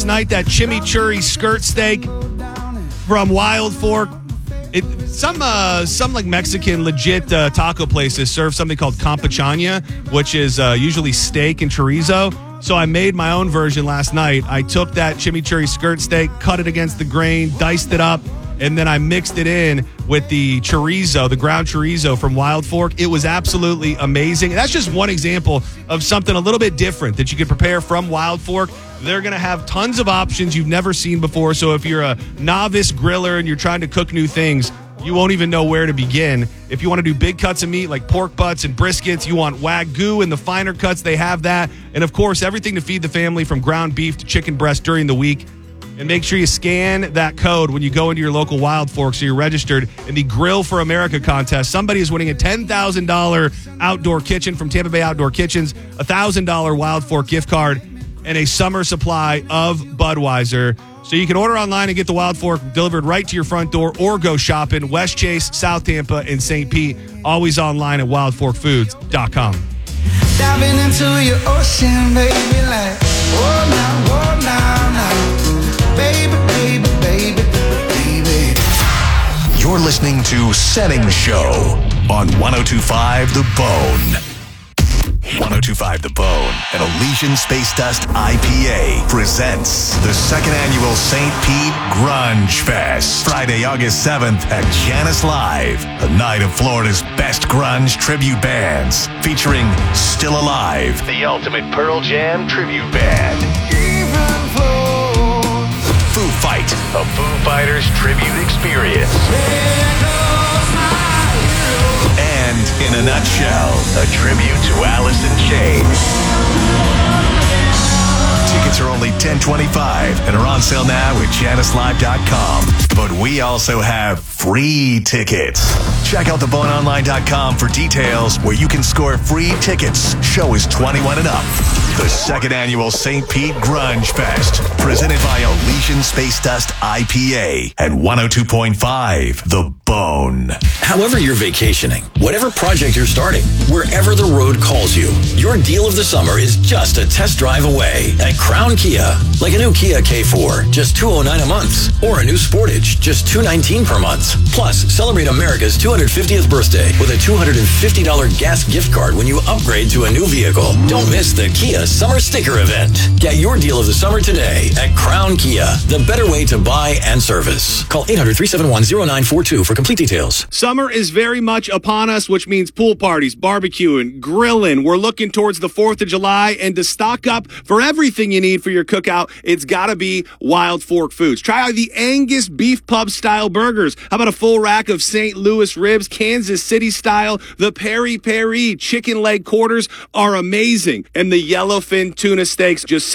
last night, that chimichurri skirt steak from Wild Fork. Some like Mexican legit taco places serve something called campechana, which is usually steak and chorizo. So I made my own version last night. I took that chimichurri skirt steak, cut it against the grain, diced it up, and then I mixed it in with the chorizo, the ground chorizo from Wild Fork. It was absolutely amazing. And that's just one example of something a little bit different that you could prepare from Wild Fork. They're going to have tons of options you've never seen before. So if you're a novice griller and you're trying to cook new things, you won't even know where to begin. If you want to do big cuts of meat like pork butts and briskets, you want Wagyu and the finer cuts, they have that. And of course, everything to feed the family from ground beef to chicken breast during the week. And make sure you scan that code when you go into your local Wild Fork so you're registered in the Grill for America contest. Somebody is winning a $10,000 outdoor kitchen from Tampa Bay Outdoor Kitchens, a $1,000 Wild Fork gift card, and a summer supply of Budweiser. So you can order online and get the Wild Fork delivered right to your front door or go shopping. West Chase, South Tampa, and St. Pete. Always online at wildforkfoods.com. Diving into your ocean, baby, like, oh, now, baby, baby, baby, baby. You're listening to Setting Show on 102.5 The Bone. 102.5 The Bone and Elysian Space Dust IPA presents the second annual St. Pete Grunge Fest. Friday, August 7th at Janice Live, a night of Florida's best grunge tribute bands, featuring Still Alive, the ultimate Pearl Jam tribute band. Foo Fight, a Foo Fighters tribute experience. And, in a nutshell, a tribute to Alice in Chains. Tickets are only $10.25 and are on sale now at JaniceLive.com. But we also have free tickets. Check out theboneonline.com for details where you can score free tickets. Show is 21 and up. The second annual St. Pete Grunge Fest, presented by Elysian Space Dust IPA and 102.5 The Bone. However you're vacationing, whatever project you're starting, wherever the road calls you, your deal of the summer is just a test drive away at Crown Kia. Like a new Kia K4, just $209 a month, or a new Sportage, just $219 per month. Plus, celebrate America's 250th birthday with a $250 gas gift card when you upgrade to a new vehicle. Don't miss the Kia Summer Sticker Event. Get your deal of the summer today at Crown Kia, the better way to buy and service. Call 800-371-0942 for complete details. Summer is very much upon us, which means pool parties, barbecuing, grilling. We're looking towards the 4th of July, and to stock up for everything you need for your cookout, it's got to be Wild Fork Foods. Try out the Angus Beef Pub style burgers. How about a full rack of St. Louis ribs, Kansas City style? The Peri Peri chicken leg quarters are amazing. And the yellowfin tuna steaks, just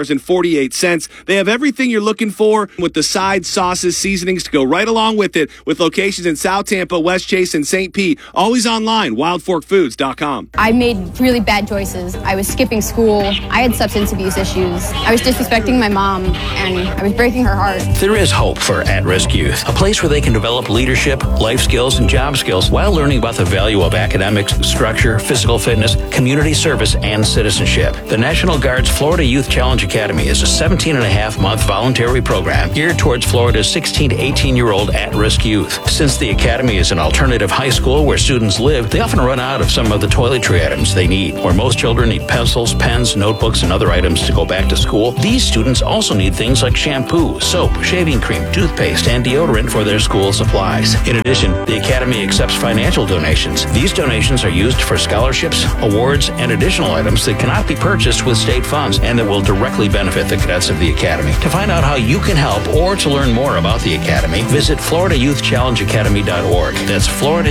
$6.48. They have everything you're looking for with the side sauces, seasonings to go right along with it, with locations in South Tampa, West Chase, and St. Pete. Always online, wildforkfoods.com. I made really bad choices. I was skipping school. I had substance abuse issues. I was disrespecting my mom, and I was breaking her heart. There is hope for at-risk youth, a place where they can develop leadership, life skills, and job skills while learning about the value of academics, structure, physical fitness, community service, and citizenship. The National Guard's Florida Youth Challenge Academy is a 17-and-a-half-month voluntary program geared towards Florida's 16 to 18-year-old at-risk youth. Since the academy is an alternative high school where students live, they often run out of some of the toiletry items they need. Where most children need pencils, pens, notebooks, and other items to go back to school, these students also need things like shampoo, soap, shaving cream, toothpaste, and deodorant for their school supplies. In addition, the academy accepts financial donations. These donations are used for scholarships, awards, and additional items that cannot be purchased with state funds and that will directly benefit the cadets of the academy. To find out how you can help or to learn more about the academy, visit FloridaYouthChallengeAcademy.org. That's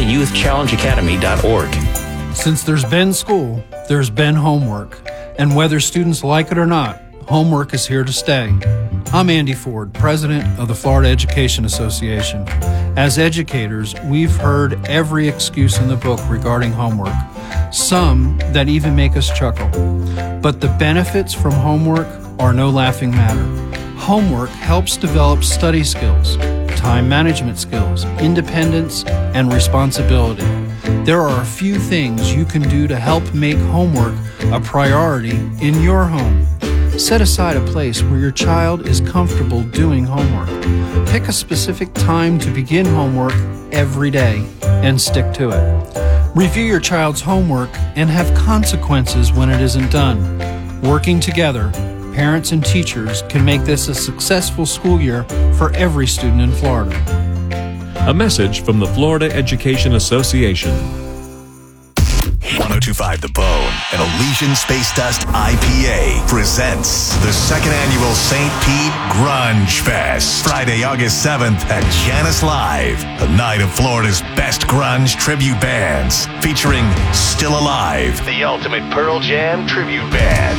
FloridaYouthChallengeAcademy.org. Since there's been school, there's been homework. And whether students like it or not, homework is here to stay. I'm Andy Ford, president of the Florida Education Association. As educators, we've heard every excuse in the book regarding homework, some that even make us chuckle. But the benefits from homework are no laughing matter. Homework helps develop study skills, time management skills, independence, and responsibility. There are a few things you can do to help make homework a priority in your home. Set aside a place where your child is comfortable doing homework. Pick a specific time to begin homework every day and stick to it. Review your child's homework and have consequences when it isn't done. Working together, parents and teachers can make this a successful school year for every student in Florida. A message from the Florida Education Association. 1025 The Bone and Elysian Space Dust IPA presents the second annual St. Pete Grunge Fest. Friday, August 7th at Janice Live. A night of Florida's best grunge tribute bands featuring Still Alive, the ultimate Pearl Jam tribute band.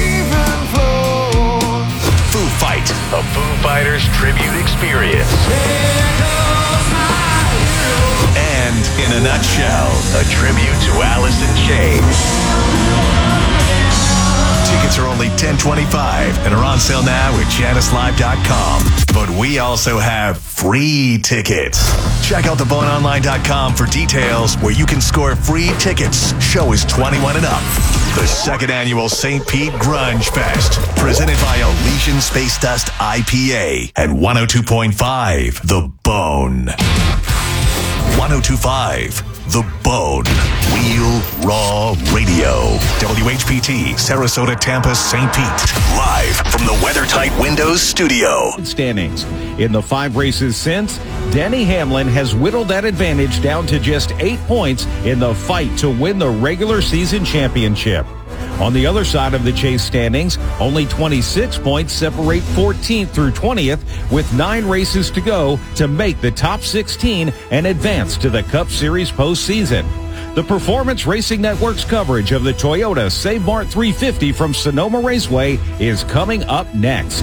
Foo Fight, a Foo Fighters tribute experience. And in a nutshell, a tribute to Alice in Chains. Tickets are only $10.25 and are on sale now at JaniceLive.com. But we also have free tickets. Check out theboneonline.com for details where you can score free tickets. Show is 21 and up. The second annual St. Pete Grunge Fest, presented by Elysian Space Dust IPA and 102.5 The Bone. 1025 The Bone. Real Raw Radio. WHPT, Sarasota, Tampa, St. Pete. Live from the WeatherTight Windows studio. Standings. In the 5 races since, Denny Hamlin has whittled that advantage down to just 8 points in the fight to win the regular season championship. On the other side of the chase standings, only 26 points separate 14th through 20th with 9 races to go to make the top 16 and advance to the Cup Series postseason. The Performance Racing Network's coverage of the Toyota Save Mart 350 from Sonoma Raceway is coming up next.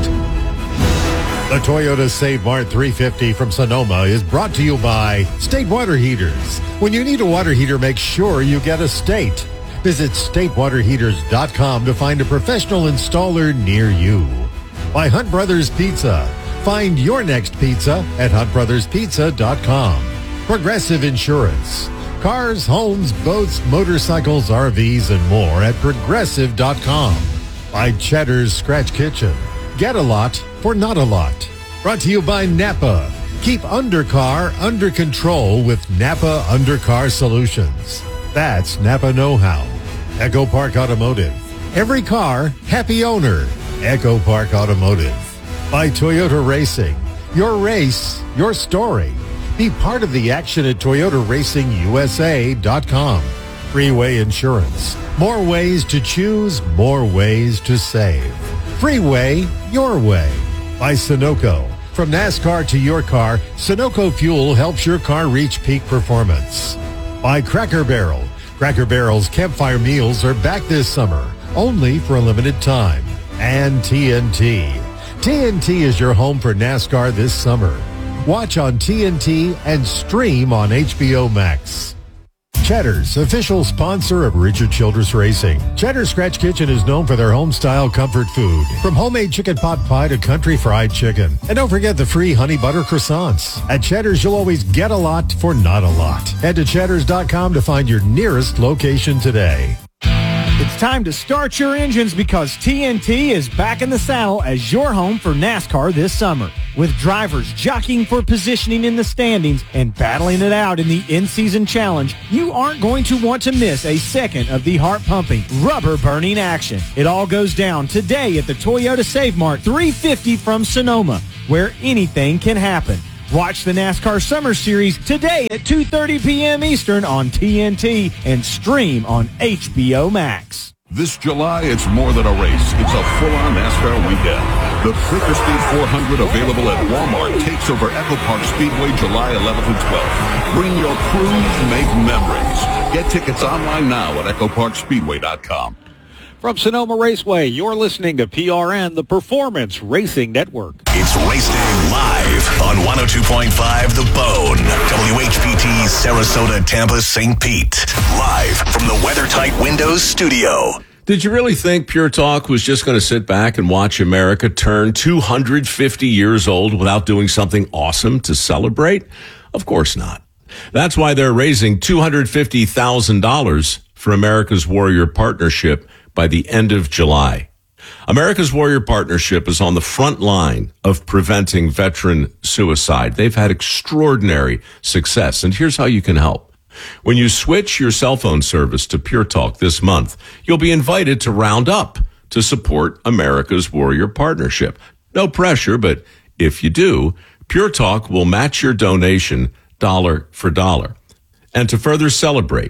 The Toyota Save Mart 350 from Sonoma is brought to you by State Water Heaters. When you need a water heater, make sure you get a State. Visit statewaterheaters.com to find a professional installer near you. By Hunt Brothers Pizza. Find your next pizza at huntbrotherspizza.com. Progressive Insurance. Cars, homes, boats, motorcycles, RVs, and more at progressive.com. By Cheddar's Scratch Kitchen. Get a lot for not a lot. Brought to you by Napa. Keep undercar under control with Napa Undercar Solutions. That's Napa Know-How. Echo Park Automotive. Every car, happy owner. Echo Park Automotive. By Toyota Racing. Your race, your story. Be part of the action at ToyotaRacingUSA.com. Freeway Insurance. More ways to choose, more ways to save. Freeway, your way. By Sunoco. From NASCAR to your car, Sunoco Fuel helps your car reach peak performance. By Cracker Barrel. Cracker Barrel's campfire meals are back this summer, only for a limited time. And TNT. TNT is your home for NASCAR this summer. Watch on TNT and stream on HBO Max. Cheddar's, official sponsor of Richard Childress Racing. Cheddar's Scratch Kitchen is known for their home-style comfort food, from homemade chicken pot pie to country fried chicken. And don't forget the free honey butter croissants. At Cheddar's, you'll always get a lot for not a lot. Head to cheddars.com to find your nearest location today. It's time to start your engines because TNT is back in the saddle as your home for NASCAR this summer. With drivers jockeying for positioning in the standings and battling it out in the in-season challenge, you aren't going to want to miss a second of the heart-pumping, rubber-burning action. It all goes down today at the Toyota Save Mart 350 from Sonoma, where anything can happen. Watch the NASCAR Summer Series today at 2:30 p.m. Eastern on TNT and stream on HBO Max. This July, it's more than a race. It's a full-on NASCAR weekend. The Bakersfield 400 available at Walmart takes over Echo Park Speedway July 11th and 12th. Bring your crews, make memories. Get tickets online now at EchoParkSpeedway.com. From Sonoma Raceway, you're listening to PRN, the Performance Racing Network. It's Race Day Live on 102.5 The Bone. WHPT, Sarasota, Tampa, St. Pete. Live from the WeatherTight Windows studio. Did you really think Pure Talk was just going to sit back and watch America turn 250 years old without doing something awesome to celebrate? Of course not. That's why they're raising $250,000 for America's Warrior Partnership by the end of July. America's Warrior Partnership is on the front line of preventing veteran suicide. They've had extraordinary success, and here's how you can help. When you switch your cell phone service to Pure Talk this month, you'll be invited to round up to support America's Warrior Partnership. No pressure, but if you do, Pure Talk will match your donation dollar for dollar. And to further celebrate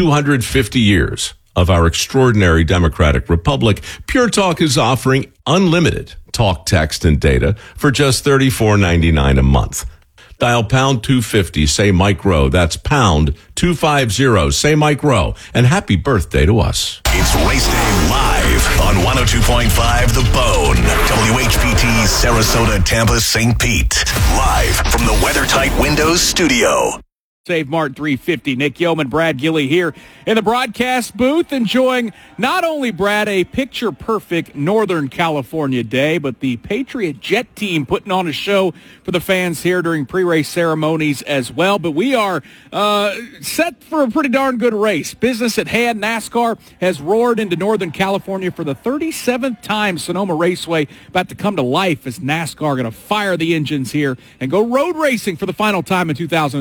250 years of our extraordinary democratic republic, Pure Talk is offering unlimited talk, text, and data for just $34.99 a month. Dial pound 250, say Mike Rowe. That's pound 250, say Mike Rowe. And happy birthday to us. It's Race Day live on 102.5 The Bone. WHPT, Sarasota, Tampa, St. Pete. Live from the WeatherTight Windows studio. Save Mart 350. Nick Yeoman, Brad Gilley here in the broadcast booth, enjoying not only, Brad, a picture-perfect Northern California day, but the Patriot Jet team putting on a show for the fans here during pre-race ceremonies as well. But we are set for a pretty darn good race. Business at hand. NASCAR has roared into Northern California for the 37th time. Sonoma Raceway about to come to life as NASCAR going to fire the engines here and go road racing for the final time in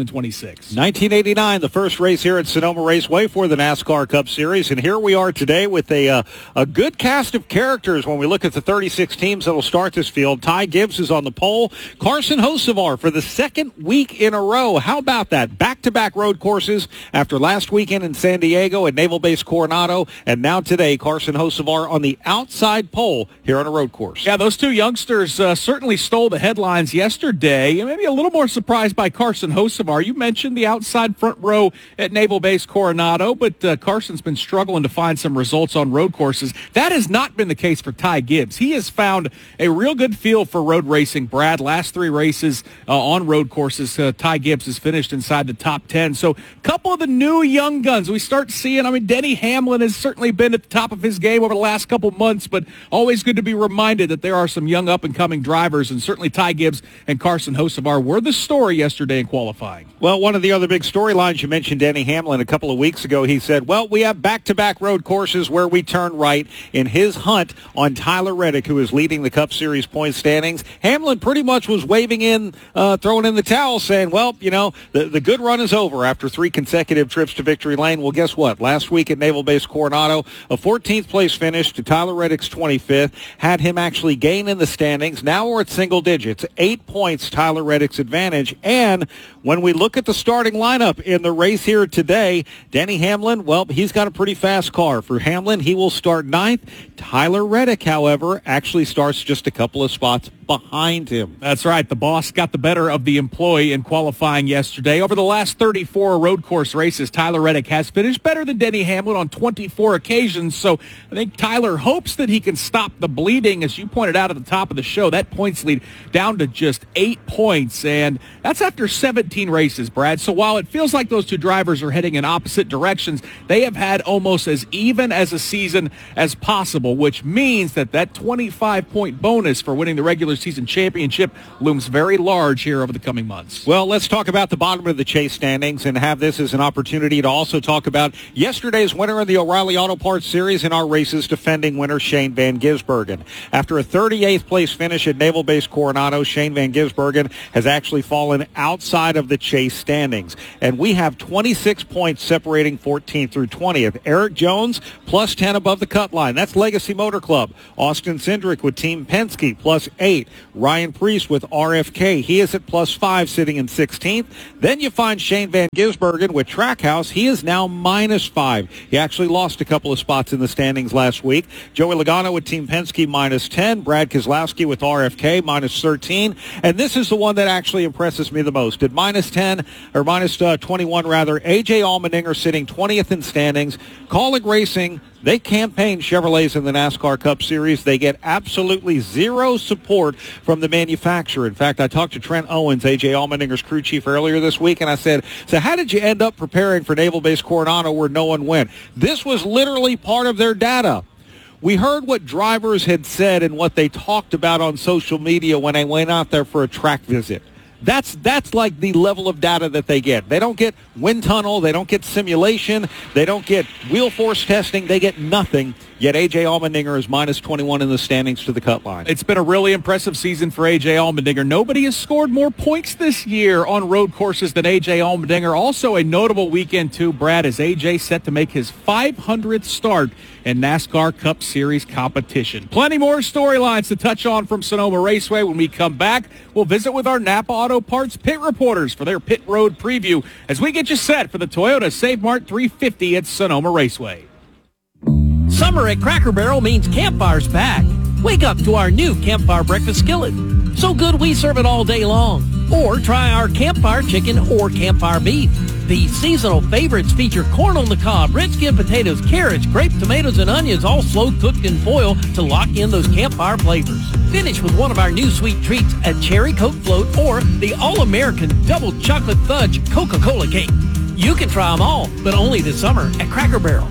2026. 1989, the first race here at Sonoma Raceway for the NASCAR Cup Series, and here we are today with a good cast of characters when we look at the 36 teams that will start this field. Ty Gibbs is on the pole. Carson Hocevar for the second week in a row. How about that? Back-to-back road courses after last weekend in San Diego at Naval Base Coronado, and now today Carson Hocevar on the outside pole here on a road course. Yeah, those two youngsters certainly stole the headlines yesterday. Maybe a little more surprised by Carson Hocevar. You mentioned the outside front row at Naval Base Coronado, but Carson's been struggling to find some results on road courses. That has not been the case for Ty Gibbs. He has found a real good feel for road racing, Brad. Last three races on road courses, Ty Gibbs has finished inside the top 10. So a couple of the new young guns we start seeing. Denny Hamlin has certainly been at the top of his game over the last couple months, but always good to be reminded that there are some young up-and-coming drivers, and certainly Ty Gibbs and Carson Hocevar were the story yesterday in qualifying. Well, one of the other big storylines, you mentioned Denny Hamlin a couple of weeks ago. He said, well, we have back-to-back road courses where we turn right in his hunt on Tyler Reddick, who is leading the Cup Series point standings. Hamlin pretty much was waving in, throwing in the towel, saying, well, the good run is over after three consecutive trips to victory lane. Well, guess what? Last week at Naval Base Coronado, a 14th place finish to Tyler Reddick's 25th, had him actually gain in the standings. Now we're at single digits, 8 points Tyler Reddick's advantage. And when we look at the starting lineup in the race here today, Denny Hamlin, well, he's got a pretty fast car. For Hamlin, he will start 9th. Tyler Reddick, however, actually starts just a couple of spots behind him. That's right. The boss got the better of the employee in qualifying yesterday. Over the last 34 road course races, Tyler Reddick has finished better than Denny Hamlin on 24 occasions. So I think Tyler hopes that he can stop the bleeding. As you pointed out at the top of the show, that points lead down to just 8 points. And that's after 17 races, Brad. So while it feels like those two drivers are heading in opposite directions, they have had almost as even as a season as possible, which means that 25-point bonus for winning the regular season championship looms very large here over the coming months. Well, let's talk about the bottom of the chase standings and have this as an opportunity to also talk about yesterday's winner of the O'Reilly Auto Parts Series in our races, defending winner Shane Van Gisbergen. After a 38th place finish at Naval Base Coronado, Shane Van Gisbergen has actually fallen outside of the chase standings. And we have 26 points separating 14th through 20th. Eric Jones plus 10 above the cut line. That's Legacy Motor Club. Austin Cindric with Team Penske plus 8. Ryan Preece with RFK. He is at plus 5, sitting in 16th. Then you find Shane Van Gisbergen with Trackhouse. He is now minus 5. He actually lost a couple of spots in the standings last week. Joey Logano with Team Penske minus 10. Brad Keselowski with RFK minus 13. And this is the one that actually impresses me the most. At minus 10, or minus 21 rather, A.J. Allmendinger sitting 20th in standings. Kaulig Racing, they campaign Chevrolets in the NASCAR Cup Series. They get absolutely zero support from the manufacturer. In fact, I talked to Trent Owens, A.J. Allmendinger's crew chief, earlier this week, and I said, so how did you end up preparing for Naval Base Coronado where no one went? This was literally part of their data. We heard what drivers had said and what they talked about on social media when they went out there for a track visit. That's like the level of data that they get. They don't get wind tunnel. They don't get simulation. They don't get wheel force testing. They get nothing Yet A.J. Allmendinger is minus 21 in the standings to the cut line. It's been a really impressive season for A.J. Allmendinger. Nobody has scored more points this year on road courses than A.J. Allmendinger. Also a notable weekend, too, Brad, as A.J. set to make his 500th start in NASCAR Cup Series competition. Plenty more storylines to touch on from Sonoma Raceway. When we come back, we'll visit with our Napa Auto Parts pit reporters for their pit road preview as we get you set for the Toyota Save Mart 350 at Sonoma Raceway. Summer at Cracker Barrel means Campfire's back. Wake up to our new Campfire breakfast skillet. So good we serve it all day long. Or try our Campfire chicken or Campfire beef. These seasonal favorites feature corn on the cob, red skin potatoes, carrots, grape tomatoes, and onions, all slow cooked in foil to lock in those Campfire flavors. Finish with one of our new sweet treats, a cherry Coke float, or the all-American double chocolate fudge Coca-Cola cake. You can try them all, but only this summer at Cracker Barrel.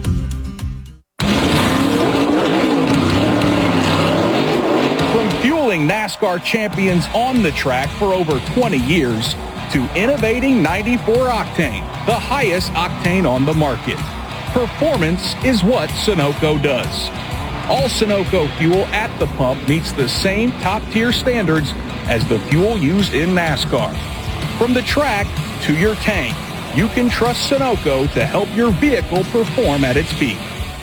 Fueling NASCAR champions on the track for over 20 years to innovating 94 octane, the highest octane on the market. Performance is what Sunoco does. All Sunoco fuel at the pump meets the same top-tier standards as the fuel used in NASCAR. From the track to your tank, you can trust Sunoco to help your vehicle perform at its peak.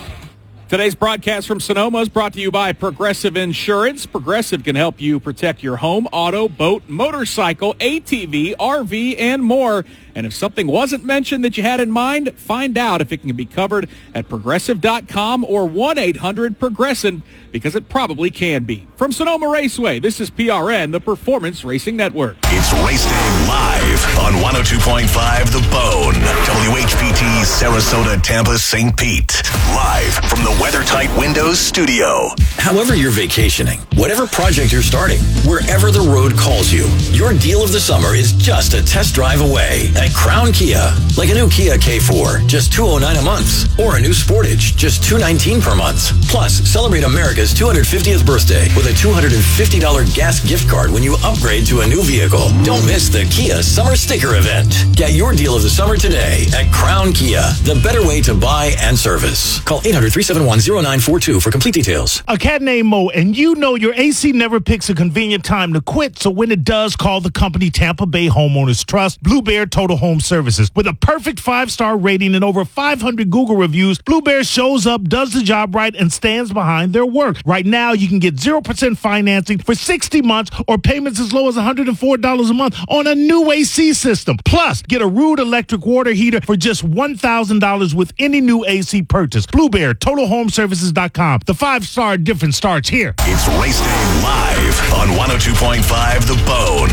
Today's broadcast from Sonoma is brought to you by Progressive Insurance. Progressive can help you protect your home, auto, boat, motorcycle, ATV, RV, and more. And if something wasn't mentioned that you had in mind, find out if it can be covered at Progressive.com or 1-800-PROGRESSIVE, because it probably can be. From Sonoma Raceway, this is PRN, the Performance Racing Network. It's Race Day live on 102.5 The Bone, WHPT, Sarasota, Tampa, St. Pete. Live from the WeatherTight Windows studio. However you're vacationing, whatever project you're starting, wherever the road calls you, your deal of the summer is just a test drive away at Crown Kia. Like a new Kia K4, just $209 a month. Or a new Sportage, just $219 per month. Plus, celebrate America's 250th birthday with a $250 gas gift card when you upgrade to a new vehicle. Don't miss the Kia Summer Sticker Event. Get your deal of the summer today at Crown Kia, the better way to buy and service. Call 800-371-0942 for complete details. A cat named Mo, and you know your AC never picks a convenient time to quit, so when it does, call the company Tampa Bay Homeowners Trust, Blue Bear Total Home Services. With a perfect 5-star rating and over 500 Google reviews, Blue Bear shows up, does the job right, and stands behind their work. Right now, you can get 0% financing for 60 months or payments as low as $104 a month on a new AC system. Plus, get a Rude electric water heater for just $1,000 with any new AC purchase. Blue Bear, TotalHomeservices.com. The 5-star difference starts here. It's Race Day live on 102.5 The Bone,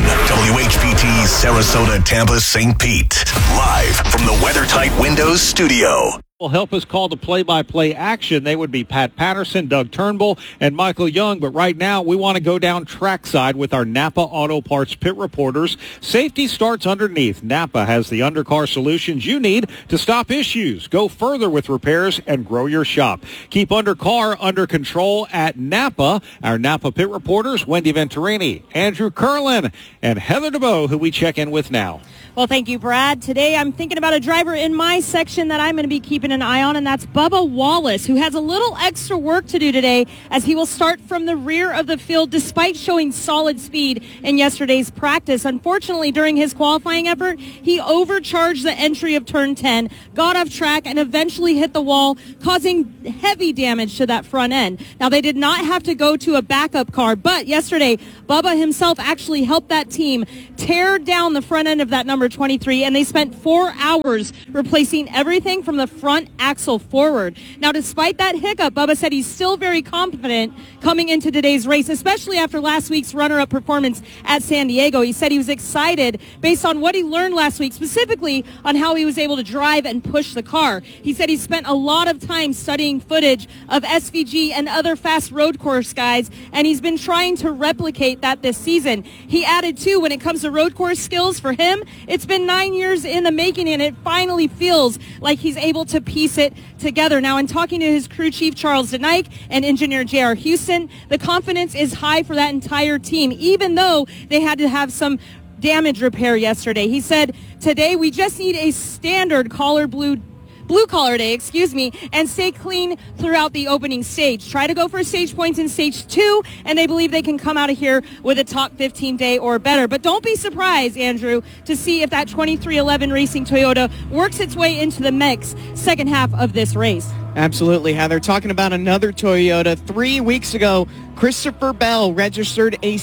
WHPT, Sarasota, Tampa, St. Pete. Live from the WeatherTight Windows studio. Will help us call the play-by-play action. They would be Pat Patterson, Doug Turnbull, and Michael Young. But right now, we want to go down trackside with our Napa Auto Parts pit reporters. Safety starts underneath. Napa has the undercar solutions you need to stop issues, go further with repairs, and grow your shop. Keep undercar under control at Napa. Our Napa pit reporters, Wendy Venturini, Andrew Curlin, and Heather DeBow, who we check in with now. Well, thank you, Brad. Today I'm thinking about a driver in my section that I'm going to be keeping an eye on, and that's Bubba Wallace, who has a little extra work to do today as he will start from the rear of the field despite showing solid speed in yesterday's practice. Unfortunately, during his qualifying effort, he overcharged the entry of turn 10, got off track, and eventually hit the wall, causing heavy damage to that front end. Now, they did not have to go to a backup car, but yesterday, Bubba himself actually helped that team tear down the front end of that number 23, and they spent 4 hours replacing everything from the front axle forward. Now, despite that hiccup, Bubba said he's still very confident coming into today's race, especially after last week's runner-up performance at San Diego. He said he was excited based on what he learned last week, specifically on how he was able to drive and push the car. He said he spent a lot of time studying footage of SVG and other fast road course guys, and he's been trying to replicate that this season. He added, too, when it comes to road course skills for him, it's been 9 years in the making, and it finally feels like he's able to piece it together. Now, in talking to his crew chief, Charles DeNike, and engineer J.R. Houston, the confidence is high for that entire team, even though they had to have some damage repair yesterday. He said, today we just need a standard collar blue Blue Collar Day, and stay clean throughout the opening stage. Try to go for stage points in stage 2, and they believe they can come out of here with a top 15 day or better. But don't be surprised, Andrew, to see if that 2311 Racing Toyota works its way into the mix second half of this race. Absolutely, Heather. Talking about another Toyota, 3 weeks ago, Christopher Bell registered a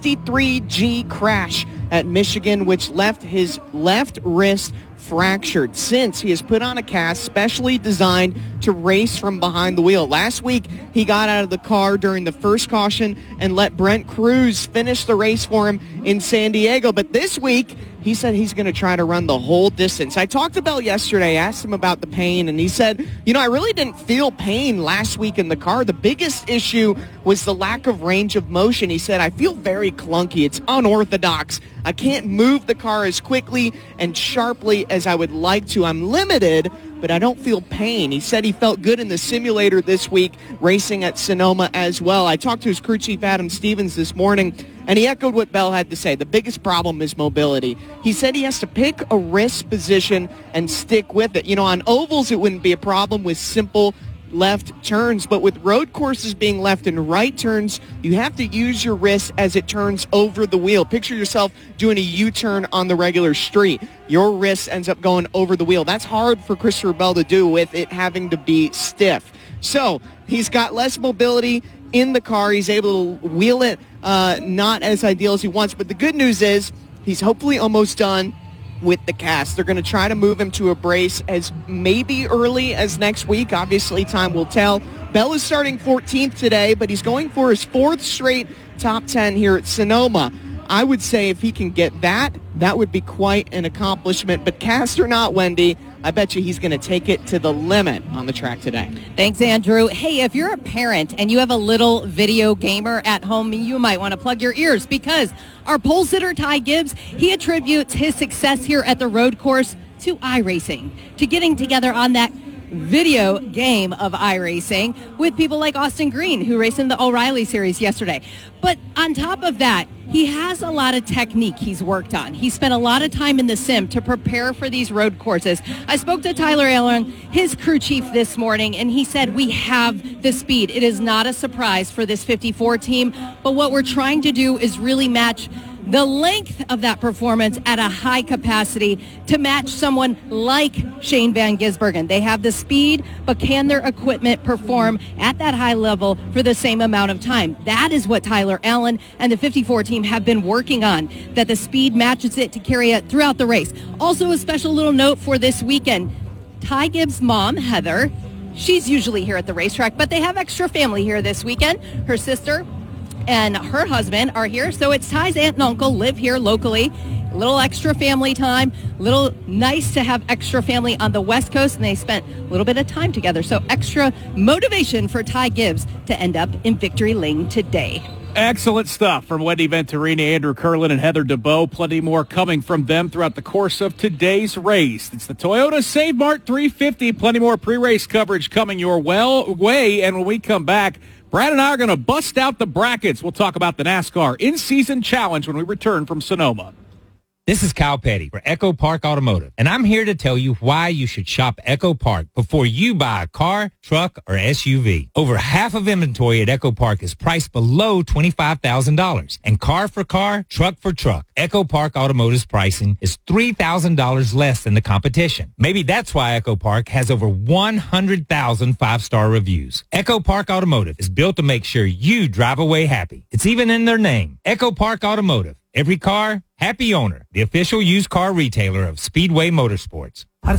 63G crash at Michigan, which left his left wrist fractured. Since, he has put on a cast specially designed to race from behind the wheel. Last week, he got out of the car during the first caution and let Brent Cruz finish the race for him in San Diego. But this week, he said he's going to try to run the whole distance. I talked to Bell yesterday, asked him about the pain, and he said, I really didn't feel pain last week in the car. The biggest issue was the lack of range of motion. He said, I feel very clunky. It's unorthodox. I can't move the car as quickly and sharply as I would like to. I'm limited, but I don't feel pain. He said he felt good in the simulator this week, racing at Sonoma as well. I talked to his crew chief, Adam Stevens, this morning, and he echoed what Bell had to say. The biggest problem is mobility. He said he has to pick a wrist position and stick with it. On ovals, it wouldn't be a problem with simple left turns, but with road courses being left and right turns, you have to use your wrist as it turns over the wheel. Picture yourself doing a U-turn on the regular street. Your wrist ends up going over the wheel. That's hard for Christopher Bell to do with it having to be stiff. So he's got less mobility in the car. He's able to wheel it not as ideal as he wants, but the good news is he's hopefully almost done with the cast. They're going to try to move him to a brace as maybe early as next week. Obviously, time will tell. Bell is starting 14th today, but he's going for his 4th straight top 10 here at Sonoma. I would say if he can get that would be quite an accomplishment. But cast or not, Wendy, I bet you he's going to take it to the limit on the track today. Thanks, Andrew. Hey, if you're a parent and you have a little video gamer at home, you might want to plug your ears because our pole sitter, Ty Gibbs, he attributes his success here at the road course to iRacing, to getting together on that video game of iRacing with people like Austin Green, who raced in the O'Reilly Series yesterday. But on top of that, he has a lot of technique he's worked on. He spent a lot of time in the sim to prepare for these road courses. I spoke to Tyler Allen, his crew chief, this morning, and he said, we have the speed. It is not a surprise for this 54 team, but what we're trying to do is really match the length of that performance at a high capacity to match someone like Shane Van Gisbergen. They have the speed, but can their equipment perform at that high level for the same amount of time? That is what Tyler Allen and the 54 team have been working on, that the speed matches it to carry it throughout the race. Also, a special little note for this weekend. Ty Gibbs' mom, Heather, she's usually here at the racetrack, but they have extra family here this weekend. Her sister and her husband are here, so it's Ty's aunt and uncle live here locally. A little extra family time, little nice to have extra family on the West Coast, and they spent a little bit of time together. So extra motivation for Ty Gibbs to end up in victory lane today. Excellent stuff from Wendy Venturini, Andrew Curlin, and Heather DeBow. Plenty more coming from them throughout the course of today's race. It's the Toyota Save Mart 350. Plenty more pre-race coverage coming your way. And when we come back, Brad and I are going to bust out the brackets. We'll talk about the NASCAR In-Season Challenge when we return from Sonoma. This is Kyle Petty for Echo Park Automotive, and I'm here to tell you why you should shop Echo Park before you buy a car, truck, or SUV. Over half of inventory at Echo Park is priced below $25,000, and car for car, truck for truck. Echo Park Automotive's pricing is $3,000 less than the competition. Maybe that's why Echo Park has over 100,000 five-star reviews. Echo Park Automotive is built to make sure you drive away happy. It's even in their name, Echo Park Automotive. Every car, happy owner. The official used car retailer of Speedway Motorsports.